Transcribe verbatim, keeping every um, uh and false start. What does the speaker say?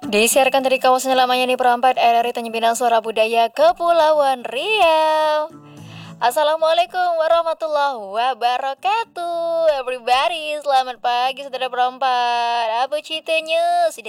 Disiarkan dari kawasan Lamayani Perempat R R I Tanjung Pinang Suara Budaya Kepulauan Riau. Assalamualaikum warahmatullahi wabarakatuh. Everybody, selamat pagi saudara perempat. Apa ceritanya? Sudah